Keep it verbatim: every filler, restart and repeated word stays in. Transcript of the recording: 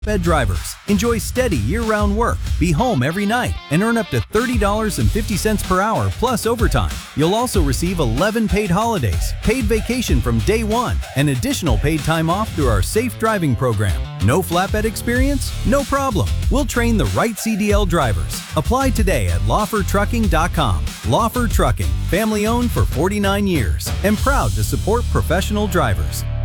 Bed drivers enjoy steady year-round work, be home every night, and earn up to thirty dollars and fifty cents per hour plus overtime. You'll also receive eleven paid holidays, paid vacation from day one, and additional paid time off through our safe driving program. No flatbed experience? No problem. We'll train the right C D L drivers. Apply today at lawfer trucking dot com. Lawfer Trucking, family-owned for forty-nine years, and proud to support professional drivers.